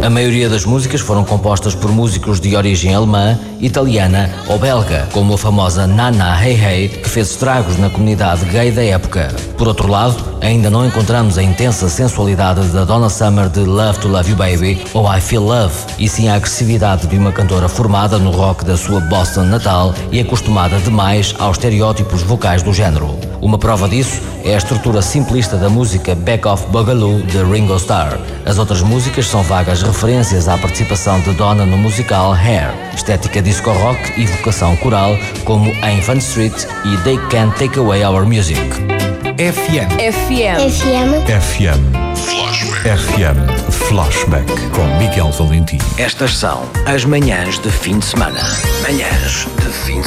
A maioria das músicas foram compostas por músicos de origem alemã, italiana ou belga, como a famosa Nana Hey Hey, que fez estragos na comunidade gay da época. Por outro lado, ainda não encontramos a intensa sensualidade da Donna Summer de Love to Love You Baby ou I Feel Love, e sim a agressividade de uma cantora formada no rock da sua Boston natal e acostumada demais aos estereótipos vocais do género. Uma prova disso é a estrutura simplista da música Back Off Boogaloo de Ringo Starr. As outras músicas são vagas referências à participação de Donna no musical Hair, estética disco rock e vocação coral como Infant Street e They Can't Take Away Our Music. FM. Flashback com Miguel Valentim. Estas são as manhãs de fim de semana. Manhãs de fim de